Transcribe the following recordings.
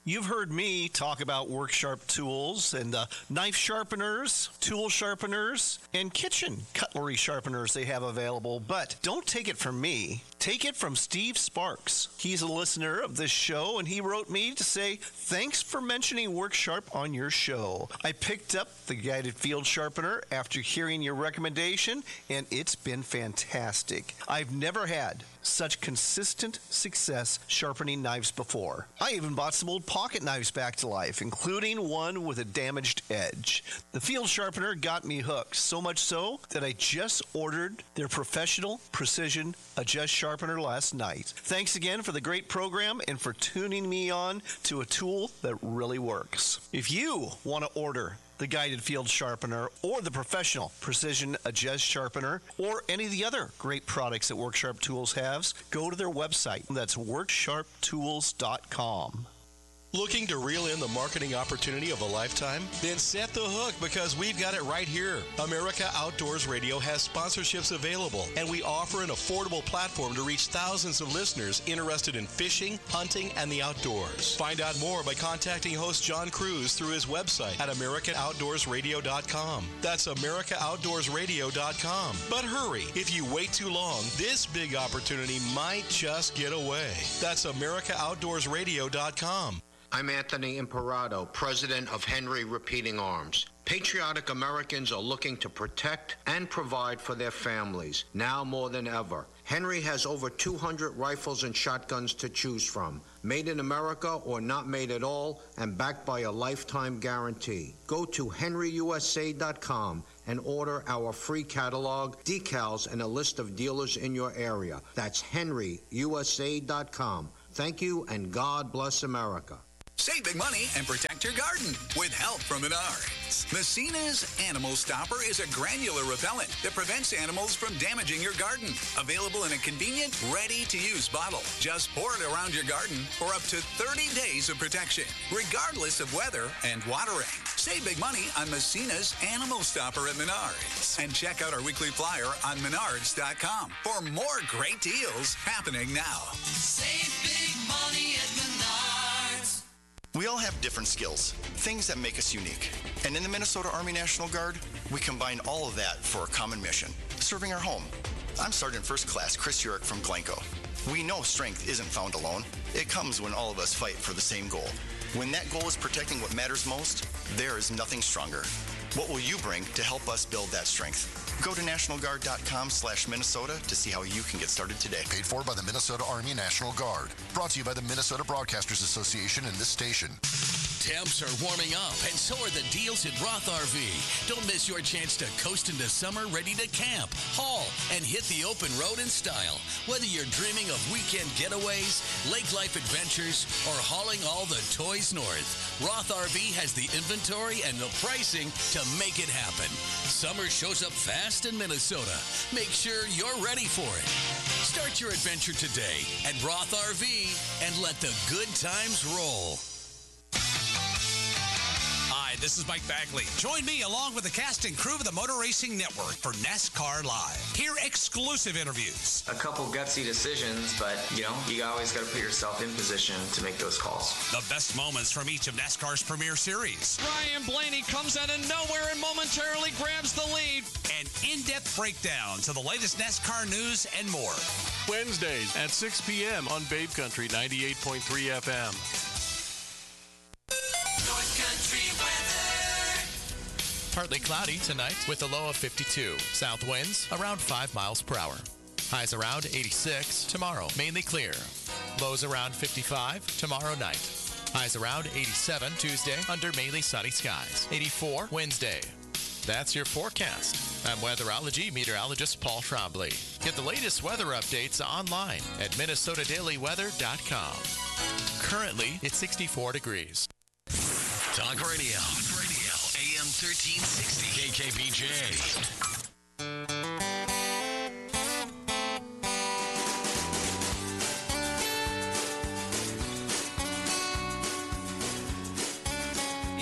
You've heard me talk about Work Sharp tools and knife sharpeners, tool sharpeners, and kitchen cutlery sharpeners they have available. But don't take it from me. Take it from Steve Sparks. He's a listener of this show, and he wrote me to say, thanks for mentioning Work Sharp on your show. I picked up the guided field sharpener after hearing your recommendation, and it's been fantastic. I've never had such consistent success sharpening knives before. I even bought some old pocket knives back to life, including one with a damaged edge. The field sharpener got me hooked, so much so that I just ordered their professional precision adjust sharpener last night. Thanks again for the great program and for tuning me on to a tool that really works. If you want to order the guided field sharpener or the professional precision adjust sharpener or any of the other great products that WorkSharp Tools has, go to their website. That's worksharptools.com. Looking to reel in the marketing opportunity of a lifetime? Then set the hook, because we've got it right here. America Outdoors Radio has sponsorships available, and we offer an affordable platform to reach thousands of listeners interested in fishing, hunting, and the outdoors. Find out more by contacting host John Cruz through his website at AmericanOutdoorsRadio.com. That's AmericanOutdoorsRadio.com. But hurry, if you wait too long, this big opportunity might just get away. That's AmericanOutdoorsRadio.com. I'm Anthony Imperato, president of Henry Repeating Arms. Patriotic Americans are looking to protect and provide for their families, now more than ever. Henry has over 200 rifles and shotguns to choose from, made in America or not made at all, and backed by a lifetime guarantee. Go to henryusa.com and order our free catalog, decals, and a list of dealers in your area. That's henryusa.com. Thank you, and God bless America. Save big money and protect your garden with help from Menards. Messina's Animal Stopper is a granular repellent that prevents animals from damaging your garden. Available in a convenient, ready-to-use bottle. Just pour it around your garden for up to 30 days of protection, regardless of weather and watering. Save big money on Messina's Animal Stopper at Menards. And check out our weekly flyer on Menards.com for more great deals happening now. Save big money at Menards. We all have different skills, things that make us unique. And in the Minnesota Army National Guard, we combine all of that for a common mission, serving our home. I'm Sergeant First Class Chris Urick from Glencoe. We know strength isn't found alone. It comes when all of us fight for the same goal. When that goal is protecting what matters most, there is nothing stronger. What will you bring to help us build that strength? Go to nationalguard.com/Minnesota to see how you can get started today. Paid for by the Minnesota Army National Guard. Brought to you by the Minnesota Broadcasters Association and this station. Temps are warming up, and so are the deals at Roth RV. Don't miss your chance to coast into summer ready to camp, haul, and hit the open road in style. Whether you're dreaming of weekend getaways, lake life adventures, or hauling all the toys north, Roth RV has the inventory and the pricing to make it happen. Summer shows up fast in Minnesota. Make sure you're ready for it. Start your adventure today at Roth RV and let the good times roll. Hi, this is Mike Bagley. Join me along with the cast and crew of the Motor Racing Network for NASCAR Live. Hear exclusive interviews. A couple gutsy decisions, but, you always got to put yourself in position to make those calls. The best moments from each of NASCAR's premier series. Ryan Blaney comes out of nowhere and momentarily grabs the lead. And in-depth breakdowns of the latest NASCAR news and more. Wednesdays at 6 p.m. on Babe Country 98.3 FM. Partly cloudy tonight with a low of 52. South winds around 5 miles per hour. Highs around 86 tomorrow, mainly clear. Lows around 55 tomorrow night. Highs around 87 Tuesday under mainly sunny skies. 84 Wednesday. That's your forecast. I'm weatherology meteorologist Paul Trombley. Get the latest weather updates online at minnesotadailyweather.com. Currently, it's 64 degrees. Talk Radio. AM 1360 KKBJ.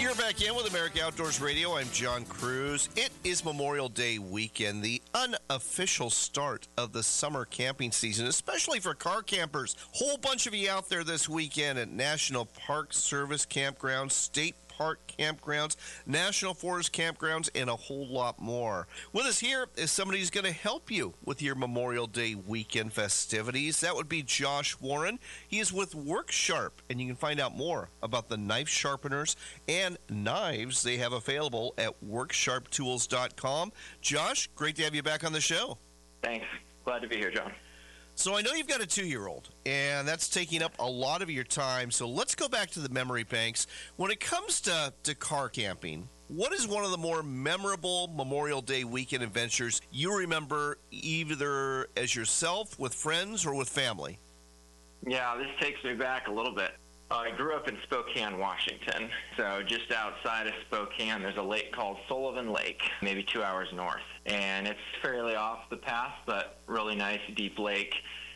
You're back in with America Outdoors Radio. I'm John Cruz. It is Memorial Day weekend, the unofficial start of the summer camping season, especially for car campers. Whole bunch of you out there this weekend at National Park Service campgrounds, state park campgrounds, National Forest campgrounds, and a whole lot more. With us here is somebody who's going to help you with your Memorial Day weekend festivities. That would be Josh Warren. He is with WorkSharp, and you can find out more about the knife sharpeners and knives they have available at WorkSharpTools.com. Josh, great to have you back on the show. Thanks. Glad to be here, John. So I know you've got a 2-year-old, and that's taking up a lot of your time. So let's go back to the memory banks. When it comes to car camping, what is one of the more memorable Memorial Day weekend adventures you remember, either as yourself, with friends, or with family? Yeah, this takes me back a little bit. I grew up in Spokane, Washington. So just outside of Spokane, there's a lake called Sullivan Lake, maybe 2 hours north. And it's fairly off the path, but really nice, deep lake.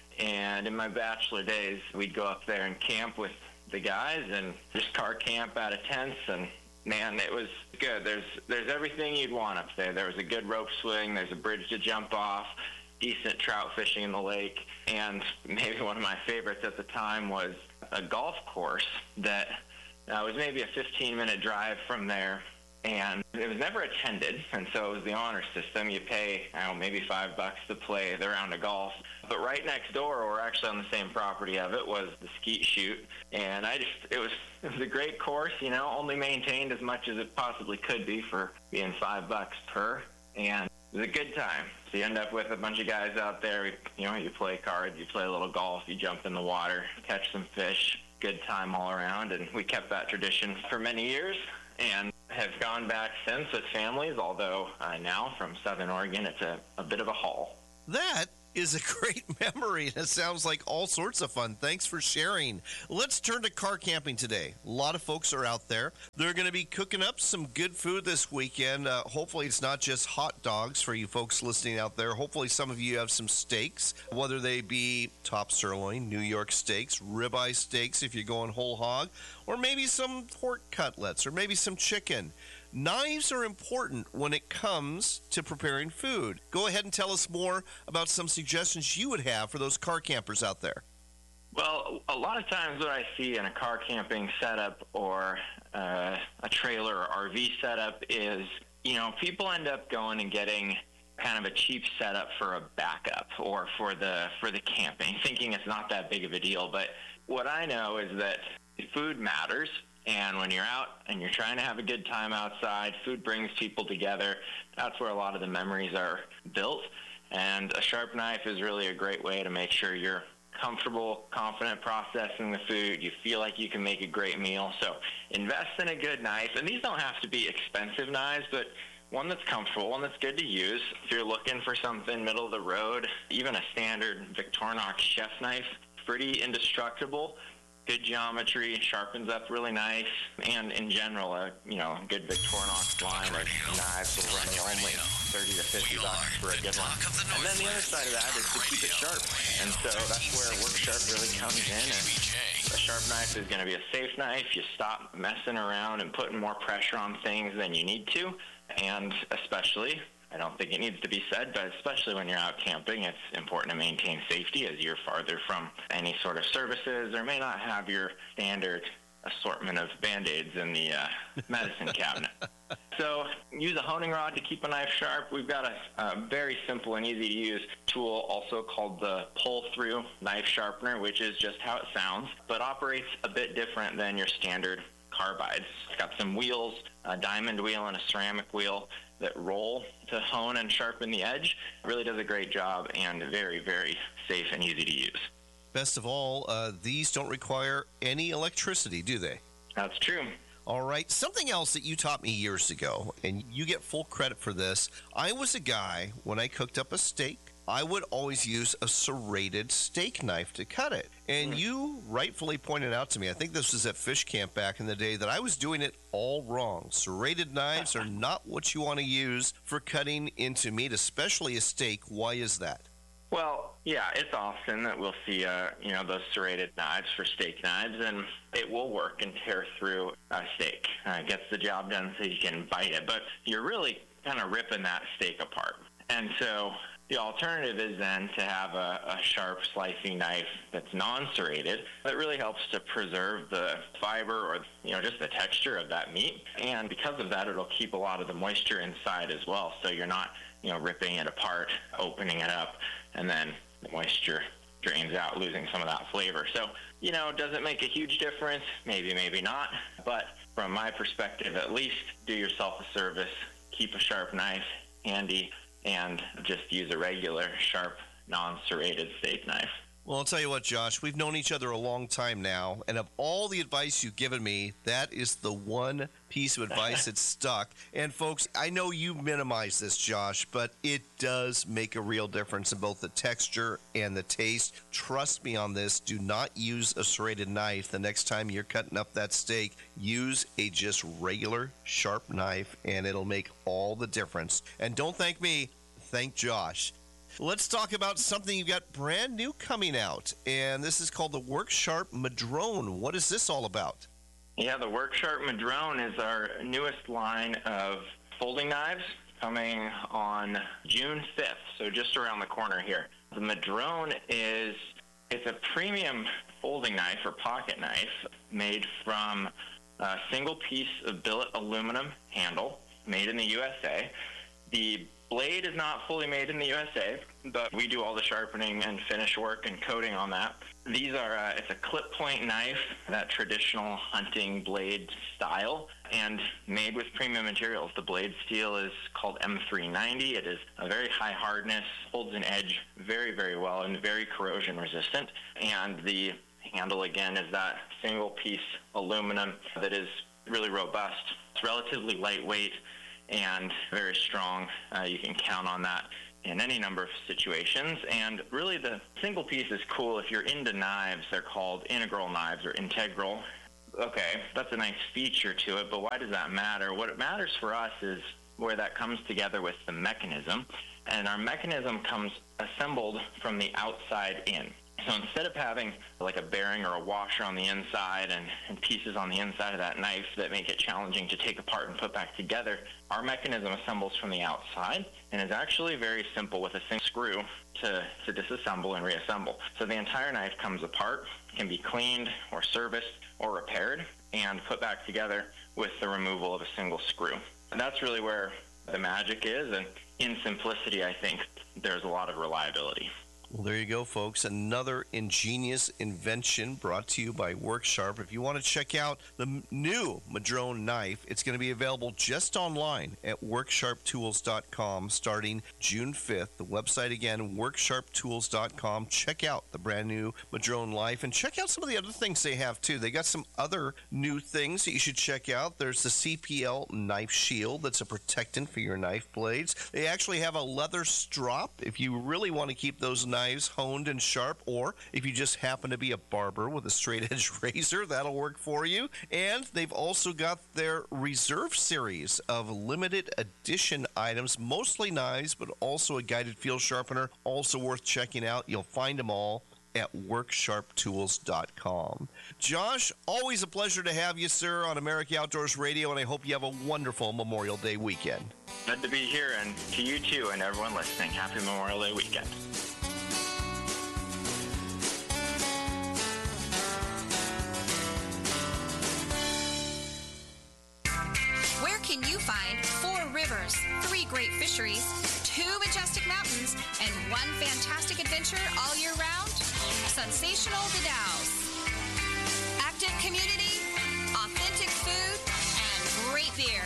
And in my bachelor days, we'd go up there and camp with the guys and just car camp out of tents. And man, it was good. There's everything you'd want up there. There was a good rope swing. There's a bridge to jump off, decent trout fishing in the lake. And maybe one of my favorites at the time was a golf course that was maybe a 15-minute drive from there, and it was never attended, and so it was the honor system. You pay, maybe $5 to play the round of golf. But right next door, or actually on the same property of it, was the skeet shoot, and it was a great course, only maintained as much as it possibly could be for being $5 per, and it was a good time. So you end up with a bunch of guys out there, you play cards, you play a little golf, you jump in the water, catch some fish, good time all around. And we kept that tradition for many years and have gone back since with families, although now from Southern Oregon, it's a bit of a haul. That is a great memory, and it sounds like all sorts of fun. Thanks for sharing. Let's turn to car camping today. A lot of folks are out there. They're going to be cooking up some good food this weekend. Hopefully it's not just hot dogs for you folks listening out there. Hopefully some of you have some steaks, whether they be top sirloin, New York steaks, ribeye steaks if you're going whole hog, or maybe some pork cutlets, or maybe some chicken. Knives are important when it comes to preparing food. Go ahead and tell us more about some suggestions you would have for those car campers out there. Well, a lot of times what I see in a car camping setup or a trailer or RV setup is, people end up going and getting kind of a cheap setup for a backup or for the camping, thinking it's not that big of a deal. But what I know is that food matters. And when you're out and you're trying to have a good time outside, food brings people together. That's where a lot of the memories are built. And a sharp knife is really a great way to make sure you're comfortable, confident processing the food. You feel like you can make a great meal. So invest in a good knife. And these don't have to be expensive knives, but one that's comfortable, one that's good to use. If you're looking for something middle of the road, even a standard Victorinox chef knife, pretty indestructible. Good geometry, sharpens up really nice, and in general, a good Victorinox line of knives will run you only $30 to $50 for a good one. And then the other side of that is to keep it sharp, and so that's where WorkSharp really comes in. And a sharp knife is going to be a safe knife. You stop messing around and putting more pressure on things than you need to, and especially, I don't think it needs to be said, but especially when you're out camping, it's important to maintain safety as you're farther from any sort of services or may not have your standard assortment of Band-Aids in the medicine cabinet. So use a honing rod to keep a knife sharp. We've got a very simple and easy to use tool also called the pull-through knife sharpener, which is just how it sounds, but operates a bit different than your standard carbides. It's got some wheels, a diamond wheel and a ceramic wheel that roll to hone and sharpen the edge. It really does a great job and very, very safe and easy to use. Best of all, these don't require any electricity, do they? That's true. All right. Something else that you taught me years ago, and you get full credit for this. I was a guy, when I cooked up a steak, I would always use a serrated steak knife to cut it. And you rightfully pointed out to me, I think this was at Fish Camp back in the day, that I was doing it all wrong. Serrated knives are not what you want to use for cutting into meat, especially a steak. Why is that? Well, yeah, it's often that we'll see, those serrated knives for steak knives, and it will work and tear through a steak. It gets the job done so you can bite it, but you're really kind of ripping that steak apart. And so the alternative is then to have a sharp slicing knife that's non-serrated that really helps to preserve the fiber or, just the texture of that meat. And because of that, it'll keep a lot of the moisture inside as well, so you're not, ripping it apart, opening it up, and then the moisture drains out, losing some of that flavor. So, does it make a huge difference? Maybe, maybe not. But from my perspective, at least do yourself a service, keep a sharp knife handy, and just use a regular, sharp, non-serrated steak knife. Well, I'll tell you what, Josh, we've known each other a long time now, and of all the advice you've given me, that is the one piece of advice that stuck. And folks, I know you minimize this, Josh, but it does make a real difference in both the texture and the taste. Trust me on this. Do not use a serrated knife the next time you're cutting up that steak. Use a just regular sharp knife, and it'll make all the difference. And don't thank me, thank Josh. Let's talk about something you've got brand new coming out, and this is called the WorkSharp Madrone. What is this all about? Yeah, the WorkSharp Madrone is our newest line of folding knives coming on June 5th, so just around the corner here. The Madrone it's a premium folding knife or pocket knife made from a single piece of billet aluminum handle made in the USA. The blade is not fully made in the USA, but we do all the sharpening and finish work and coating on that. These are, it's a clip point knife, that traditional hunting blade style, and made with premium materials. The blade steel is called M390. It is a very high hardness, holds an edge very, very well, and very corrosion resistant. And the handle, again, is that single piece aluminum that is really robust. It's relatively lightweight and very strong. You can count on that in any number of situations. And really the single piece is cool. If you're into knives, they're called integral knives or integral. Okay, that's a nice feature to it, but why does that matter? What it matters for us is where that comes together with the mechanism. And our mechanism comes assembled from the outside in. So instead of having like a bearing or a washer on the inside and pieces on the inside of that knife that make it challenging to take apart and put back together, our mechanism assembles from the outside and is actually very simple with a single screw to disassemble and reassemble. So the entire knife comes apart, can be cleaned or serviced or repaired and put back together with the removal of a single screw. And that's really where the magic is, and in simplicity, I think there's a lot of reliability. Well, there you go, folks. Another ingenious invention brought to you by WorkSharp. If you want to check out the new Madrone knife, it's going to be available just online at WorkSharpTools.com starting June 5th. The website again, WorkSharpTools.com. Check out the brand new Madrone knife and check out some of the other things they have too. They got some other new things that you should check out. There's the CPL knife shield that's a protectant for your knife blades. They actually have a leather strop if you really want to keep those knives honed and sharp, or if you just happen to be a barber with a straight edge razor, that'll work for you. And they've also got their reserve series of limited edition items, mostly knives, but also a guided field sharpener, also worth checking out. You'll find them all at WorkSharpTools.com. Josh, always a pleasure to have you, sir, on America Outdoors Radio, and I hope you have a wonderful Memorial Day weekend. Good to be here, and to you too, and everyone listening, happy Memorial Day weekend. Can you find 4 rivers, 3 great fisheries, 2 majestic mountains, and 1 fantastic adventure all year round? Sensational The Dalles. Active community, authentic food, and great beer.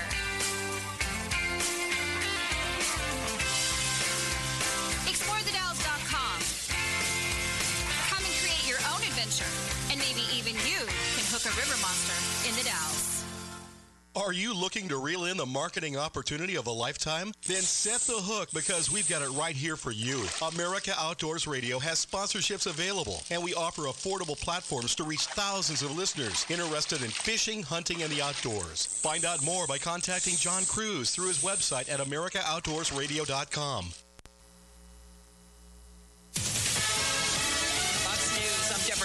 ExploreTheDalles.com. Come and create your own adventure, and maybe even you can hook a river monster in the Dalles. Are you looking to reel in the marketing opportunity of a lifetime? Then set the hook, because we've got it right here for you. America Outdoors Radio has sponsorships available, and we offer affordable platforms to reach thousands of listeners interested in fishing, hunting, and the outdoors. Find out more by contacting John Cruz through his website at AmericaOutdoorsRadio.com.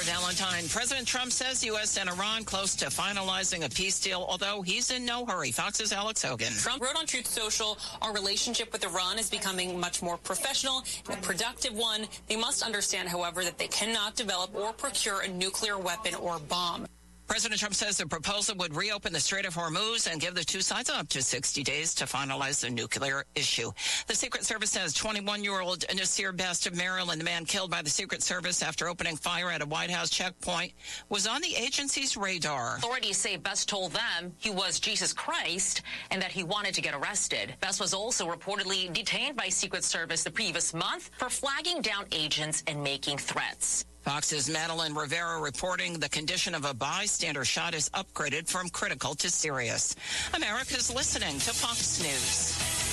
Valentine. President Trump says U.S. and Iran close to finalizing a peace deal, although he's in no hurry. Fox's Alex Hogan. Trump wrote on Truth Social, our relationship with Iran is becoming much more professional and a productive one. They must understand, however, that they cannot develop or procure a nuclear weapon or bomb. President Trump says the proposal would reopen the Strait of Hormuz and give the two sides up to 60 days to finalize the nuclear issue. The Secret Service says 21-year-old Nasir Best of Maryland, the man killed by the Secret Service after opening fire at a White House checkpoint, was on the agency's radar. Authorities say Best told them he was Jesus Christ and that he wanted to get arrested. Best was also reportedly detained by Secret Service the previous month for flagging down agents and making threats. Fox's Madeline Rivera reporting the condition of a bystander shot is upgraded from critical to serious. America's listening to Fox News.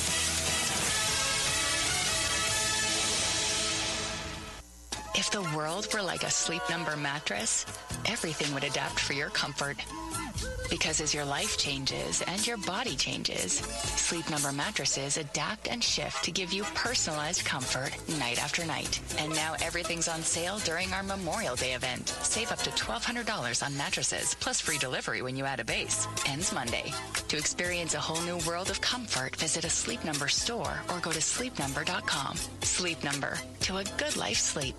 If the world were like a Sleep Number mattress, everything would adapt for your comfort. Because as your life changes and your body changes, Sleep Number mattresses adapt and shift to give you personalized comfort night after night. And now everything's on sale during our Memorial Day event. Save up to $1,200 on mattresses, plus free delivery when you add a base. Ends Monday. To experience a whole new world of comfort, visit a Sleep Number store or go to sleepnumber.com. Sleep Number. To a good life sleep.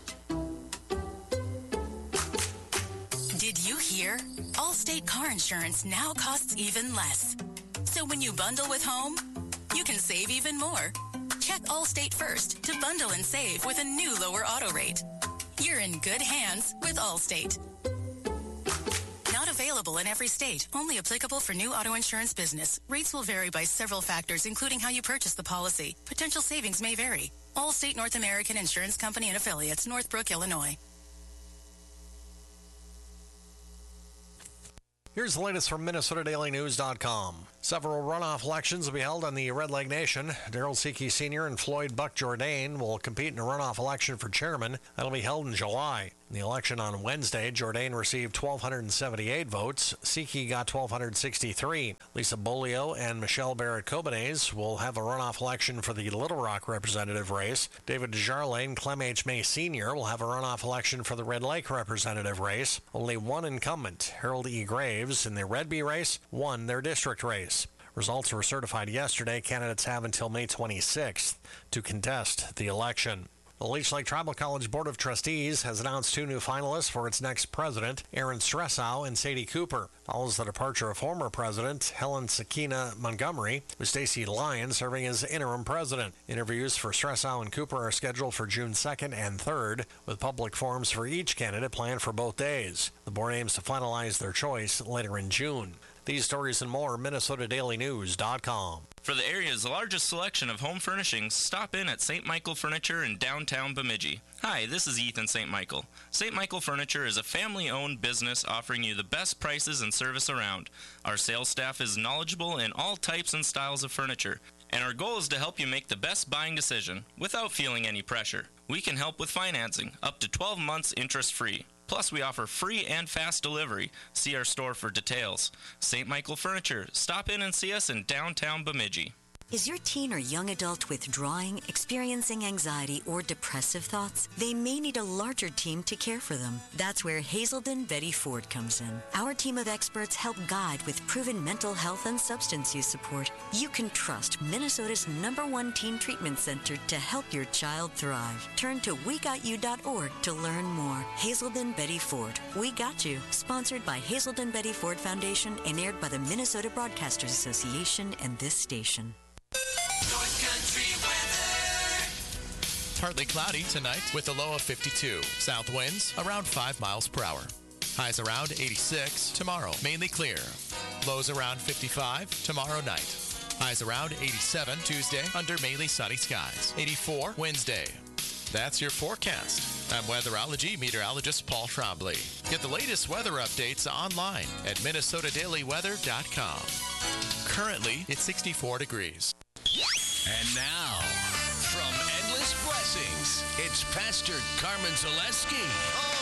Did you hear? Allstate car insurance now costs even less. So when you bundle with home, you can save even more. Check Allstate first to bundle and save with a new lower auto rate. You're in good hands with Allstate. Not available in every state. Only applicable for new auto insurance business. Rates will vary by several factors, including how you purchase the policy. Potential savings may vary. Allstate North American Insurance Company and Affiliates, Northbrook, Illinois. Here's the latest from MinnesotaDailyNews.com. Several runoff elections will be held on the Red Leg Nation. Darrell Seekey Sr. and Floyd Buck Jourdain will compete in a runoff election for chairman. That'll be held in July. In the election on Wednesday, Jourdain received 1,278 votes. Seekey got 1,263. Lisa Bolio and Michelle Barrett-Cobanez will have a runoff election for the Little Rock representative race. David Desjardins and Clem H. May Sr. will have a runoff election for the Red Lake representative race. Only one incumbent, Harold E. Graves, in the Red Bee race, won their district race. Results were certified yesterday. Candidates have until May 26th to contest the election. The Leech Lake Tribal College Board of Trustees has announced two new finalists for its next president, Aaron Stressow and Sadie Cooper. Follows the departure of former president Helen Sakina Montgomery, with Stacy Lyon serving as interim president. Interviews for Stressow and Cooper are scheduled for June 2nd and 3rd, with public forums for each candidate planned for both days. The board aims to finalize their choice later in June. These stories and more, MinnesotaDailyNews.com. For the area's largest selection of home furnishings, stop in at St. Michael Furniture in downtown Bemidji. Hi, this is Ethan St. Michael. St. Michael Furniture is a family-owned business offering you the best prices and service around. Our sales staff is knowledgeable in all types and styles of furniture, and our goal is to help you make the best buying decision without feeling any pressure. We can help with financing, up to 12 months interest-free. Plus, we offer free and fast delivery. See our store for details. St. Michael Furniture. Stop in and see us in downtown Bemidji. Is your teen or young adult withdrawing, experiencing anxiety, or depressive thoughts? They may need a larger team to care for them. That's where Hazelden Betty Ford comes in. Our team of experts help guide with proven mental health and substance use support. You can trust Minnesota's #1 teen treatment center to help your child thrive. Turn to WeGotYou.org to learn more. Hazelden Betty Ford. We Got You. Sponsored by Hazelden Betty Ford Foundation and aired by the Minnesota Broadcasters Association and this station. North Country weather. Partly cloudy tonight with a low of 52. South winds around 5 miles per hour. Highs around 86 tomorrow, mainly clear. Lows around 55 tomorrow night. Highs around 87 Tuesday under mainly sunny skies. 84 Wednesday. That's your forecast. I'm weatherology meteorologist Paul Trombley. Get the latest weather updates online at MinnesotaDailyWeather.com. Currently, it's 64 degrees. And now, from Endless Blessings, it's Pastor Carmen Zaleski.